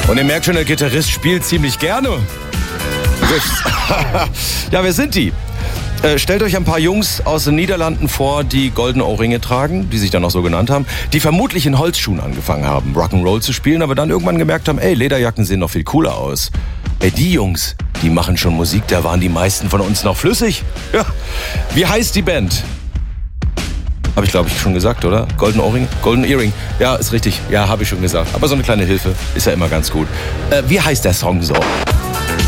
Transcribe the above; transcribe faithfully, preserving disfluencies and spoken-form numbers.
Und ihr merkt schon, der Gitarrist spielt ziemlich gerne. Ja, wer sind die? Äh, stellt euch ein paar Jungs aus den Niederlanden vor, die goldene Ohrringe tragen, die sich dann auch so genannt haben, die vermutlich in Holzschuhen angefangen haben, Rock'n'Roll zu spielen, aber dann irgendwann gemerkt haben, ey, Lederjacken sehen noch viel cooler aus. Ey, die Jungs, die machen schon Musik, da waren die meisten von uns noch flüssig. Ja. Wie heißt die Band? Habe ich, glaube ich, schon gesagt, oder? Golden Ohrring? Golden Earring. Ja, ist richtig. Ja, habe ich schon gesagt. Aber so eine kleine Hilfe ist ja immer ganz gut. Äh, wie heißt der Song so?